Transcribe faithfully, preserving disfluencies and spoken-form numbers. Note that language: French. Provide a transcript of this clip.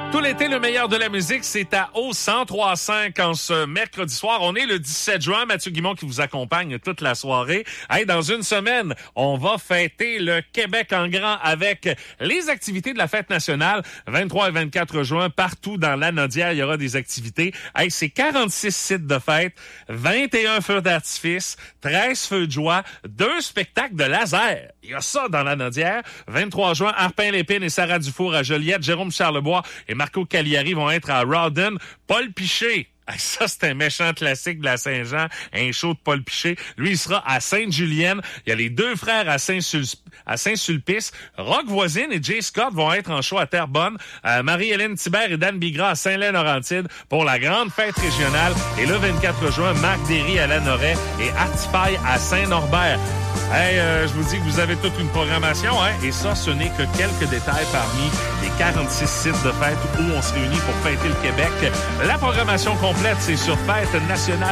Tout l'été, le meilleur de la musique, c'est à O cent trois virgule cinq en ce mercredi soir. On est le dix-sept juin. Mathieu Guimond qui vous accompagne toute la soirée. Hey, dans une semaine, on va fêter le Québec en grand avec les activités de la fête nationale. vingt-trois et vingt-quatre juin, partout dans l'Anaudière, il y aura des activités. Hey, c'est quarante-six sites de fête, vingt et un feux d'artifice, treize feux de joie, deux spectacles de laser. Il y a ça dans l'Anaudière. vingt-trois juin, Arpin-Lépine et Sarah Dufour à Joliette, Jérôme Charlebois et Marco Cagliari vont être à Rawdon. Paul Piché, ça c'est un méchant classique de la Saint-Jean, un show de Paul Piché. Lui, il sera à Sainte-Julienne. Il y a les deux frères à Saint-Sulpice. À Saint-Sulpice. Rock Voisine et Jay Scott vont être en show à Terrebonne. Euh, Marie-Hélène Thibert et Dan Bigra à Saint-Laurentide pour la grande fête régionale. Et le vingt-quatre juin, Marc Derry à Lanoret et Artifaille à Saint-Norbert. Hey, euh, je vous dis que vous avez toute une programmation, hein? Et ça, ce n'est que quelques détails parmi les quarante-six sites de fête où on se réunit pour fêter le Québec. La programmation complète, c'est sur fête nationale.